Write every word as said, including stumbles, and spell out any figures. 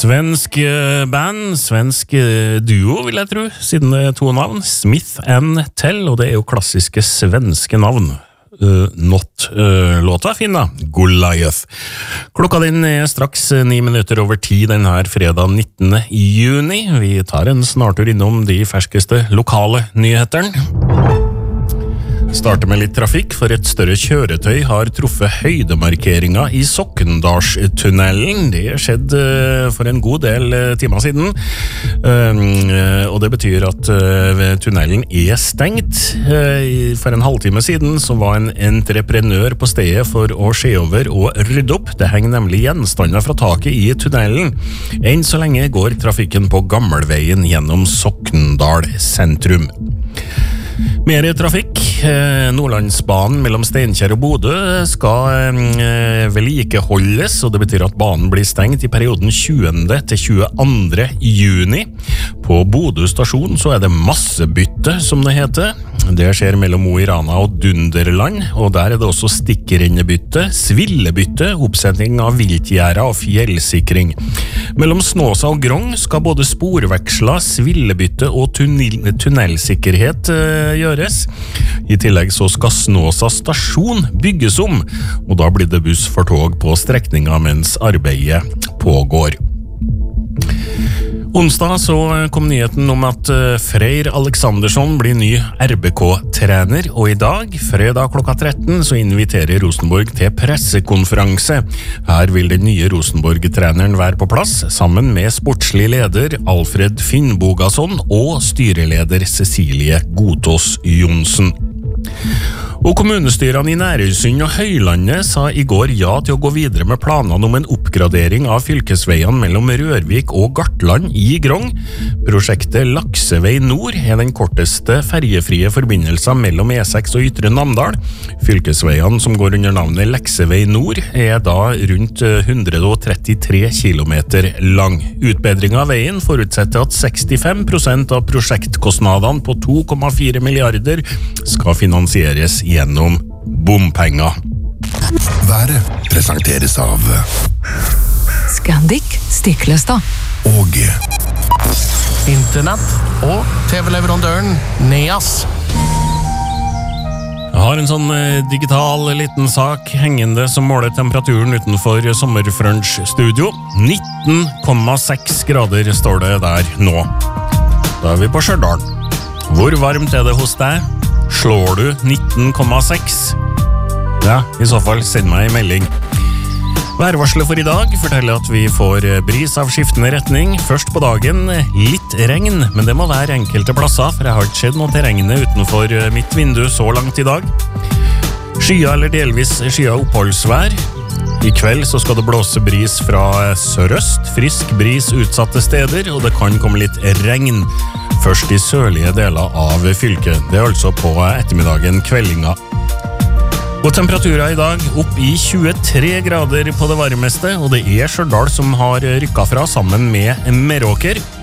Svensk band, svensk duo vil jeg tro, siden det er to navn, Smith and Tell, og det er jo klassiske svenske navn. Uh, Not uh, låta finna, Goliath. Klokka din er straks ni minutter over ti den her fredag nittende juni. Vi tar en snartur innom de ferskeste lokale nyheterne. Starter med litt trafikk, for et større kjøretøy har truffet høydemarkeringa i Sokndalstunnelen. Det skjedde for en god del timer siden, og det betyr at tunnelen er stengt. For en halvtime siden så var en entreprenør på stedet for å se over og rydde opp. Det henger nemlig gjenstander fra taket i tunnelen. Enn så lenge går trafikken på Gammelveien gjennom Sokndal sentrum. Mer trafikk. Nordlandsbanen mellom Steinkjer og Bodø skal vedlikeholdes, og det betyr at banen blir stengt i perioden tjuende til tjueandre juni. På Bodø stasjon så er det massebytte, som det heter. Det skjer mellom Mo i Rana og Dunderland, og der er det også stikkerennebytte, svillebytte, oppsetting av viltgjæra og fjellsikring. Mellom Snåsa og Grong skal både sporveksla, svillebytte og tunnel tunnelsikkerhet uh, gjøres. I tillegg så skal Snåsa stasjon bygges om, og da blir det buss for tog på strekninga mens arbeidet pågår. Onsdag så kom nyheten om at Freyr Alexandersson blir ny R B K-trener, og i dag, fredag klokka tretten, så inviterer Rosenborg til pressekonferanse. Her vil den nye Rosenborg-treneren være på plass, sammen med sportslig leder Alfred Finnbogason og styreleder Cecilie Godtås Jonsen. Og kommunestyrene i Nærøysund og Høylandet sa i går ja til å gå videre med planene om en oppgradering av fylkesveiene mellom Rørvik og Gartland i Grong. Prosjektet Laksevei Nord er den korteste ferjefrie forbindelsen mellom E seks og Ytre Namdal. Fylkesveiene som går under navnet Laksevei Nord er da rundt hundre og trettitre kilometer lang. Utbedring av veien forutsetter at sekstifem prosent av prosjektkostnadene på to komma fire milliarder skal finansieres gjennom bompenger. Været presenteres av Scandic Stiklestad og Internett og T V-leverandøren Neas. Jeg har en sånn digital liten sak hengende som måler temperaturen utenfor Sommerfrunch studio. nitten komma seks grader står det der nå. Da er vi på Stjørdal. Hvor varmt er det hos deg? Slår du nitten komma seks? Ja, i så fall send meg en melding. Værvarslet for i dag forteller at vi får bris av skiftende retning. Først på dagen litt regn, men det må være enkelte plasser, for jeg har ikke sett noe til regnet utenfor mitt vindu så langt i dag. Skya eller delvis skya oppholdsvær. I kveld så skal det blåse bris fra sørøst, frisk bris utsatte steder, og det kan komme litt regn. Først i sørlige deler av fylket. Det er altså på ettermiddagen kveldinga. Og temperaturen i dag opp i tjuetre grader på det varmeste, og det er Stjørdal som har rykket fra sammen med Meråker.